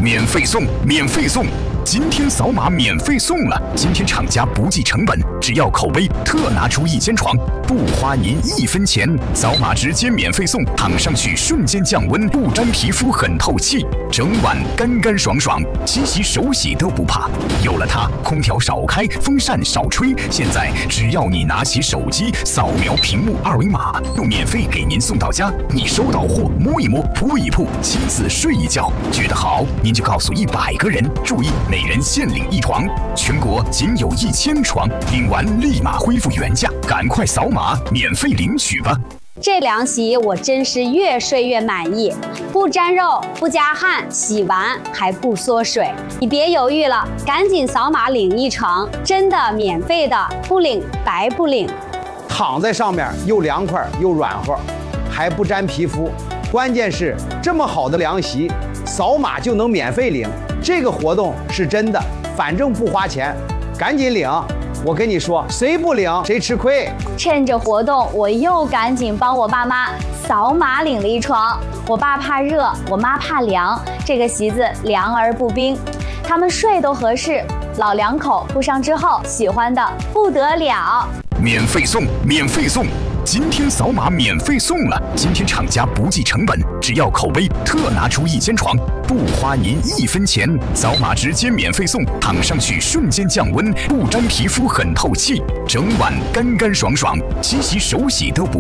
免费送，免费送！今天扫码免费送了！今天厂家不计成本，只要口碑，特拿出1间床，不花您1分钱。扫码直接免费送，躺上去瞬间降温，不粘皮肤，很透气，整晚干干爽爽，洗洗手洗都不怕。有了它，空调少开，风扇少吹。现在只要你拿起手机，扫描屏幕2维码，就免费给您送到家。你收到货，摸一摸，铺一铺，亲自睡一觉，觉得好，您就告诉100个人。注意，每人限领1床，全国仅有1000床，领完立马恢复原价，赶快扫码免费领取吧！ 这凉席我真是越睡越满意，不粘肉，不加汗，洗完还不缩水。你别犹豫了，赶紧扫码领1床，真的免费的，不领白不领。 躺在上面又凉快又软和，还不粘皮肤，关键是这么好的凉席，扫码就能免费领。这个活动是真的，反正不花钱，赶紧领！我跟你说，谁不领谁吃亏。 趁着活动，我又赶紧帮我爸妈扫码领了1床。我爸怕热，我妈怕凉，这个席子凉而不冰，他们睡都合适。老两口铺上之后，喜欢的不得了。 免费送，免费送！今天扫码免费送了！今天厂家不计成本，只要口碑，特拿出1间床，不花您1分钱。扫码直接免费送，躺上去瞬间降温，不粘皮肤，很透气，整晚干干爽爽，洗洗手洗都不